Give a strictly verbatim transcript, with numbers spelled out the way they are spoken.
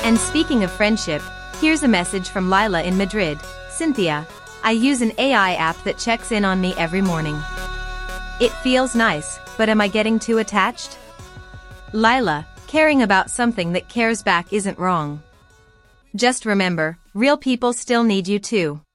And speaking of friendship, here's a message from Lila in Madrid. Cynthia, I use an A I app that checks in on me every morning. It feels nice, but am I getting too attached? Lila, caring about something that cares back isn't wrong. Just remember, real people still need you too.